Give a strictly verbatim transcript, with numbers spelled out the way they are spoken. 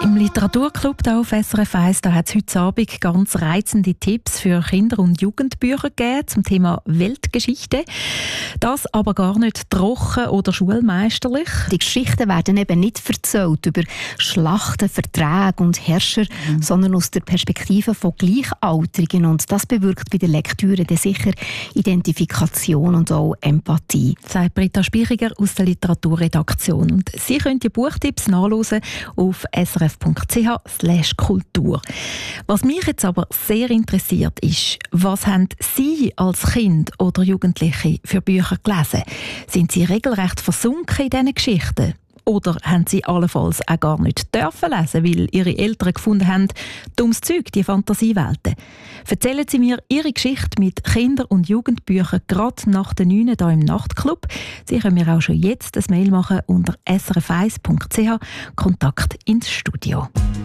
Im Literaturclub hier auf S R F eins hat es heute Abend ganz reizende Tipps für Kinder- und Jugendbücher gegeben zum Thema Weltgeschichte. Das aber gar nicht trocken oder schulmeisterlich. Die Geschichten werden eben nicht erzählt über Schlachten, Verträge und Herrscher, mhm. sondern aus der Perspektive von Gleichaltrigen. Und das bewirkt bei der Lektüre dann sicher Identifikation und auch Empathie. Sagt Britta Spichiger aus der Literaturredaktion. Und Sie können die Buchtipps nachlesen auf s r f punkt c h slash kultur. Was mich jetzt aber sehr interessiert ist, was haben Sie als Kind oder Jugendliche für Bücher gelesen? Sind Sie regelrecht versunken in diesen Geschichten? Oder haben Sie allenfalls auch gar nicht dürfen lesen, weil Ihre Eltern gefunden haben, dummes Zeug, die Fantasiewelten? Erzählen Sie mir Ihre Geschichte mit Kinder- und Jugendbüchern gerade nach der neun hier im Nachtclub. Sie können mir auch schon jetzt ein Mail machen unter s r f eins punkt c h, Kontakt ins Studio.